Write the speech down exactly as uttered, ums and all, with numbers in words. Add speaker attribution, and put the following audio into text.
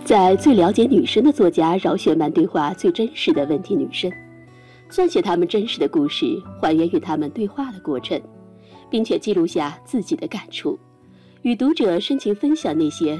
Speaker 1: 在最了解女生的作家饶雪漫对话最真实的问题女生，撰写她们真实的故事，还原与她们对话的过程，并且记录下自己的感触，与读者深情分享那些